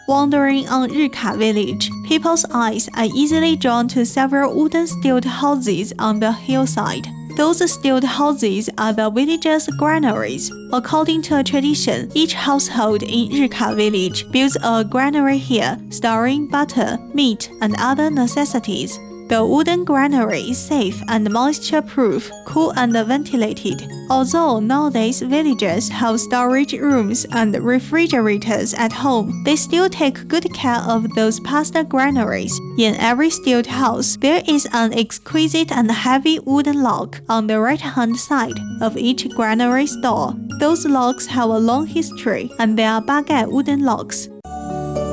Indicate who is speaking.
Speaker 1: Wandering on Rika Village, people's eyes are easily drawn to several wooden stilt houses on the hillside. Those stilt houses are the villagers' granaries. According to a tradition, each household in Rika village builds a granary here, storing butter, meat, and other necessities. The wooden granary is safe and moisture-proof, cool and ventilated. Although nowadays villagers have storage rooms and refrigerators at home, they still take good care of those past granaries. In every stilt house, there is an exquisite and heavy wooden log on the right-hand side of each granary's door. Those logs have a long history, and they are baguette wooden logs.